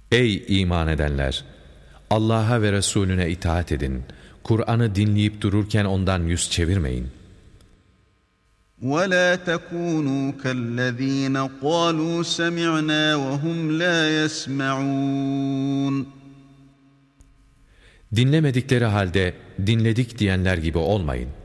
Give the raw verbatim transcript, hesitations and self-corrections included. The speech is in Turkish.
Ey iman edenler! Allah'a ve Resulüne itaat edin. Kur'an'ı dinleyip dururken ondan yüz çevirmeyin. وَلَا تَكُونُوا كَالَّذ۪ينَ قَالُوا سَمِعْنَا وَهُمْ لَا يَسْمَعُونَ Dinlemedikleri halde dinledik diyenler gibi olmayın.